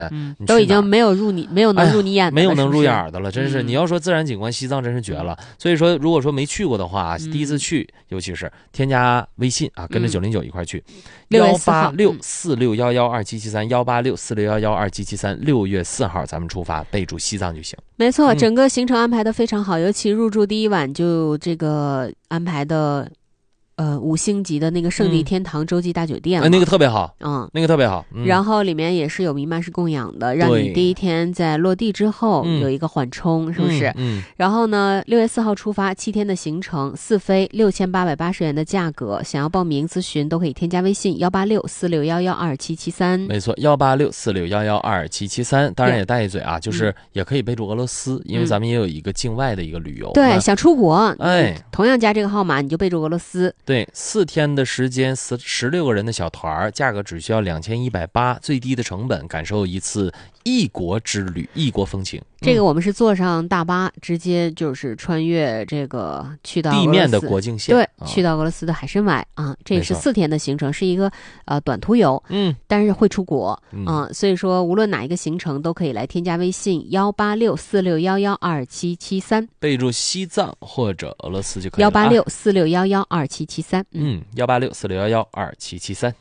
都已经没有能入你眼的了， 没有能入眼的了， 是真是。你要说自然景观，西藏真是绝了。所以说，如果说没去过的话，第一次去，尤其是添加微信啊，跟着909一块去，18646112773，18646112773，6月4号咱们出发，备注西藏就行。 没错，整个行程安排的非常好，尤其入住第一晚就这个安排的。5星级的那个圣地天堂洲际大酒店， 那个特别好，那个特别好。 然后里面也是有弥漫式供养的，让你第一天在落地之后有一个缓冲，是不是？然后呢，6月4号出发，7天的行程，4飞6880元的价格，想要报名咨询都可以添加微信18646112773。 没错，18646112773。当然也带一嘴啊，就是也可以备注俄罗斯，因为咱们也有一个境外的一个旅游。 对，想出国，同样加这个号码，你就备注俄罗斯。 对，4天的时间，16个人的小团，价格只需要2180，最低的成本，感受一次异国之旅，异国风情。 这个我们是坐上大巴，直接就是穿越这个去到地面的国境线， 对，去到俄罗斯的海参崴啊。这也是4天的行程，是一个短途游，但是会出国所以说无论哪一个行程都可以来添加微信18646112773， 备注西藏或者俄罗斯就可以了。 18646112773。 18646112773。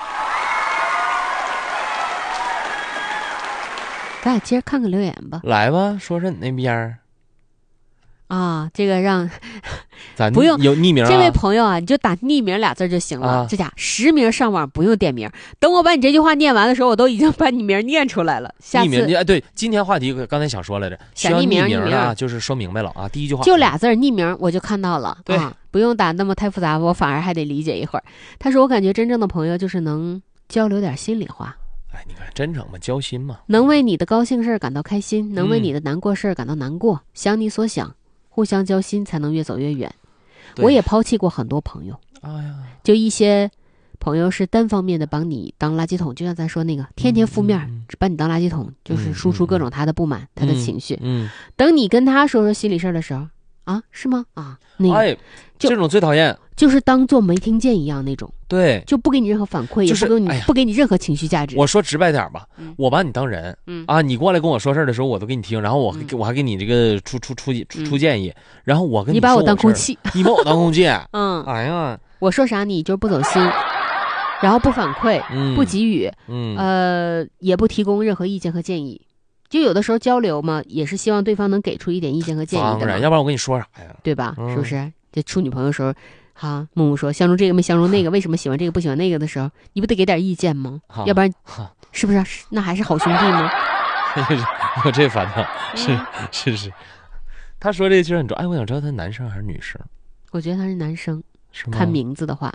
咱俩接着看看留言吧。 来吧，说说你那边啊，这个让咱不用有匿名这位朋友啊，你就打匿名俩字就行了。这家实名上网不用点名。等我把你这句话念完的时候，我都已经把你名念出来了。下次匿名对，今天话题刚才想说来着，需要匿名的就是说明白了啊。第一句话就俩字匿名，我就看到了。对不用打那么太复杂，我反而还得理解一会儿。他说我感觉真正的朋友就是能交流点心里话。 你看真诚嘛，交心嘛， 能为你的高兴事儿感到开心，能为你的难过事儿感到难过，想你所想，互相交心才能越走越远。我也抛弃过很多朋友，就一些朋友是单方面的帮你当垃圾桶，就像咱说那个天天负面把你当垃圾桶，就是输出各种他的不满，他的情绪。等你跟他说说心里事儿的时候啊，是吗？那个这种最讨厌， 就是当做没听见一样那种。 对， 就不给你任何反馈， 就是不给你任何情绪价值。 我说直白点吧，我把你当人，你过来跟我说事儿的时候，我都给你听，然后我还给你这个出建议，然后我跟你把我当空气， 你把我当空气， 哎呀，我说啥你就不走心，然后不反馈，不给予，也不提供任何意见和建议。就有的时候交流嘛，也是希望对方能给出一点意见和建议的。 当然，要不然我跟你说啥呀？ 对吧？是不是？这处女朋友的时候。木木说相中这个没相中那个，为什么喜欢这个不喜欢那个的时候，你不得给点意见吗？要不然是不是那还是好兄弟吗？ 我这烦恼是。他说这其实很重要。我想知道他男生还是女生？ 我觉得他是男生， 是吗？ 看名字的话，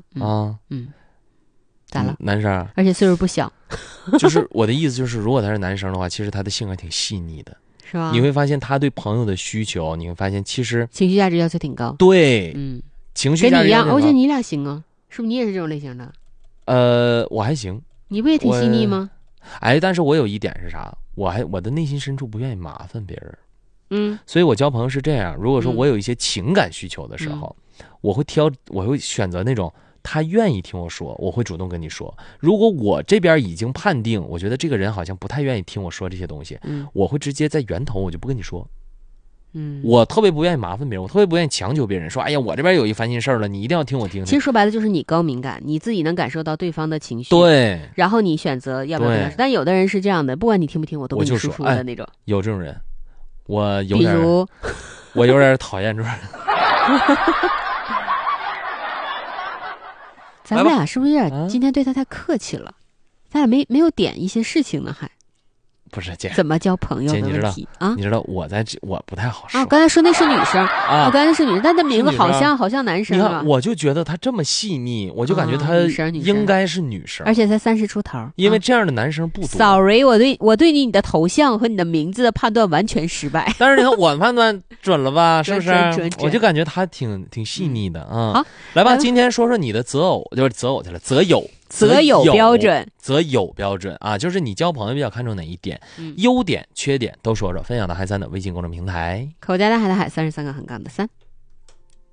咋了？ 男生， 而且岁数不小。 就是我的意思就是，如果他是男生的话，其实他的性格挺细腻的， 是吧？ 你会发现他对朋友的需求，你会发现其实情绪价值要求挺高。 对，情绪跟你一样，我觉得你俩行啊，是不是？你也是这种类型的？ 我还行。 你不也挺细腻吗？ 但是我有一点是啥？我的内心深处不愿意麻烦别人。所以我交朋友是这样。如果说我有一些情感需求的时候，我会选择那种他愿意听我说，我会主动跟你说。如果我这边已经判定，我觉得这个人好像不太愿意听我说这些东西，我会直接在源头我就不跟你说。我特别不愿意麻烦别人，我特别不愿意强求别人说，哎呀，我这边有一烦心事儿了，你一定要听我听听。 其实说白了就是你高敏感，你自己能感受到对方的情绪， 对， 然后你选择要不要跟他说。但有的人是这样的，不管你听不听，我都跟你输出的那种。 有这种人，我有点讨厌这种人。 咱们俩是不是有点今天对他太客气了？咱俩没有点一些事情呢，还。 不是姐， 怎么交朋友的问题啊？ 你知道我不太好说。 刚才说那是女生刚才是女生，但她名字好像男生。 你看，我就觉得她这么细腻，我就感觉她应该是女生， 而且才30出头。 因为这样的男生不多。 Sorry， 我对你的头像和你的名字的判断完全失败。 但是你看我判断准了吧？是不是？ 准。 我就感觉她挺细腻的啊。好，来吧，今天说说你的择偶标准啊，就是你交朋友比较看重哪一点，优点缺点都说说，分享到嗨3的微信公众平台， 口袋的海33个横杠的3。